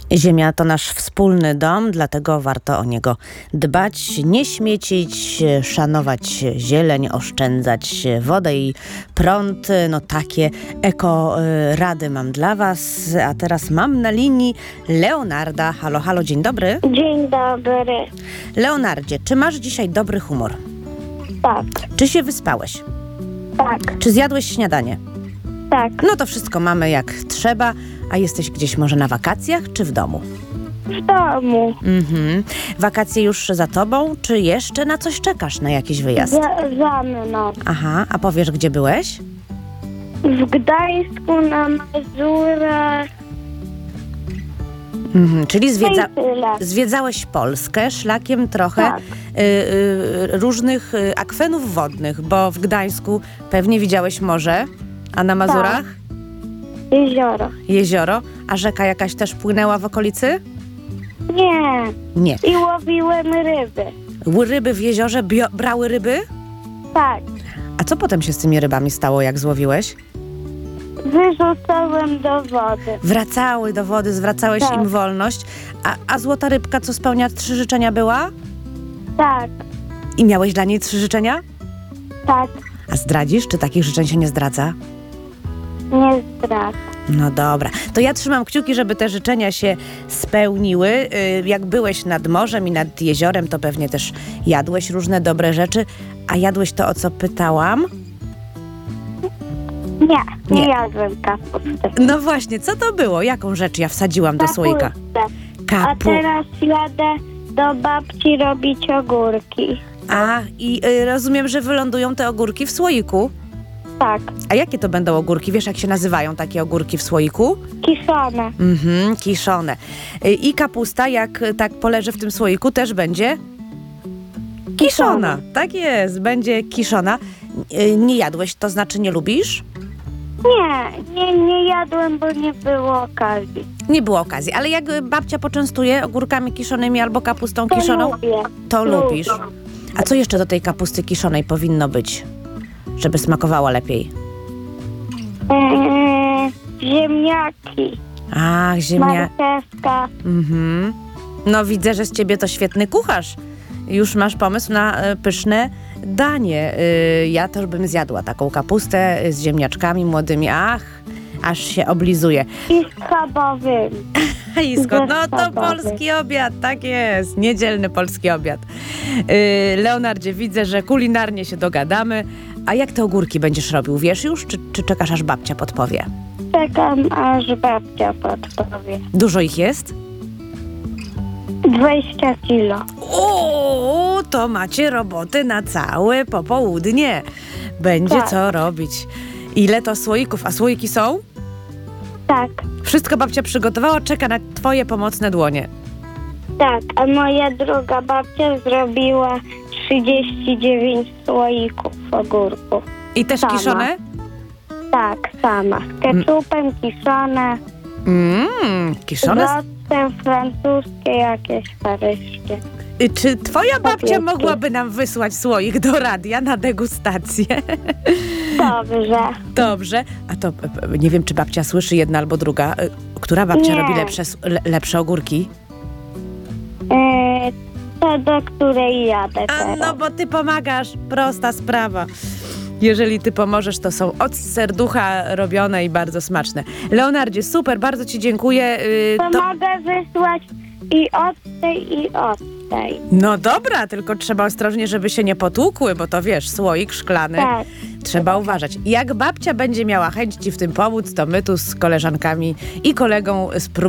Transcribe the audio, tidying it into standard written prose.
Ziemia to nasz wspólny dom, dlatego warto o niego dbać, nie śmiecić, szanować zieleń, oszczędzać wodę i prąd. No takie eko-rady mam dla Was. A teraz mam na linii Leonarda. Halo, halo, dzień dobry. Dzień dobry. Leonardzie, czy masz dzisiaj dobry humor? Tak, Czy się wyspałeś? tak, Czy zjadłeś śniadanie? tak. No to wszystko mamy jak trzeba. A jesteś gdzieś może na wakacjach, czy w domu? W domu. Wakacje już za tobą, czy jeszcze na coś czekasz, na jakiś wyjazd? Za mną. Aha, a powiesz, gdzie byłeś? W Gdańsku, na Mazurach. Czyli I tyle. zwiedzałeś Polskę szlakiem trochę Tak. różnych akwenów wodnych, bo w Gdańsku pewnie widziałeś morze, a na Mazurach Jezioro. jezioro, a rzeka jakaś też płynęła w okolicy? Nie. Nie. I łowiłem ryby. Ryby w jeziorze brały ryby? Tak. A co potem się z tymi rybami stało, jak złowiłeś? Wyrzucałem do wody. Wracały do wody, zwracałeś Tak. im wolność. A złota rybka, co spełnia 3 życzenia, była? Tak, I miałeś dla niej 3 życzenia? tak. A zdradzisz, czy takich życzeń się nie zdradza? Nie zdradzę. No dobra, to ja trzymam kciuki, żeby te życzenia się spełniły. Jak byłeś nad morzem i nad jeziorem, to pewnie też jadłeś różne dobre rzeczy. A jadłeś to, o co pytałam? Nie Nie. jadłem kapusty. No właśnie, co to było? Jaką rzecz ja wsadziłam do słoika? A teraz jadę do babci robić ogórki. I rozumiem, że wylądują te ogórki w słoiku. Tak, A jakie to będą ogórki? Wiesz, jak się nazywają takie ogórki w słoiku? kiszone. Kiszone. I kapusta, jak tak poleży w tym słoiku, też będzie kiszona. Tak jest, będzie kiszona. Nie jadłeś, to znaczy nie lubisz? Nie jadłem, bo nie było okazji. Nie było okazji, ale jak babcia poczęstuje ogórkami kiszonymi albo kapustą To kiszoną, lubię. to Lubię. lubisz. A co jeszcze do tej kapusty kiszonej powinno być, żeby smakowała lepiej? Ziemniaki, marchewka. No widzę, że z ciebie to świetny kucharz. Już masz pomysł na pyszne danie. Ja też bym zjadła taką kapustę z ziemniaczkami młodymi. Aż się oblizuje. I schabowymi. Isko, no to Zabawy. polski obiad, tak jest. Niedzielny polski obiad. Leonardzie, widzę, że kulinarnie się dogadamy. A jak te ogórki będziesz robił? Wiesz już, czy czekasz, aż babcia podpowie? Czekam, aż babcia podpowie. Dużo ich jest? 20 kilo. O, to macie roboty na całe popołudnie. Będzie Tak. co robić. Ile to słoików? A słoiki są? Tak, Wszystko babcia przygotowała, czeka na twoje pomocne dłonie. tak. A moja druga babcia zrobiła 39 słoików ogórków. I też Sama. kiszone? Tak, sama. Z keczupem, kiszone. Kiszone? Octem francuskie, jakieś paryskie. Czy twoja babcia Papieskie. mogłaby nam wysłać słoik do radia na degustację? Dobrze. Dobrze. A to nie wiem, czy babcia słyszy, jedna albo druga. Która babcia Nie. robi lepsze ogórki? To, do której jadę A teraz. no bo ty pomagasz, prosta sprawa. Jeżeli ty pomożesz, to są od serducha robione i bardzo smaczne. Leonardzie, super, bardzo ci dziękuję. To mogę wysłać i od tej. No dobra, tylko trzeba ostrożnie, żeby się nie potłukły, bo to wiesz, słoik szklany. Tak. Trzeba uważać. Jak babcia będzie miała chęć ci w tym pomóc, to my tu z koleżankami i kolegą spróbujemy